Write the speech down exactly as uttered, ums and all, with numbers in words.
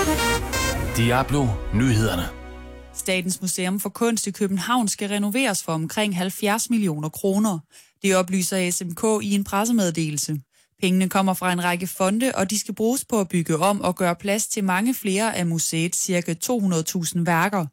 Diablo Nyhederne. Statens Museum for Kunst i København skal renoveres for omkring halvfjerds millioner kroner. Det oplyser S M K i en pressemeddelelse. Pengene kommer fra en række fonde, og de skal bruges på at bygge om og gøre plads til mange flere af museets ca. to hundrede tusind værker.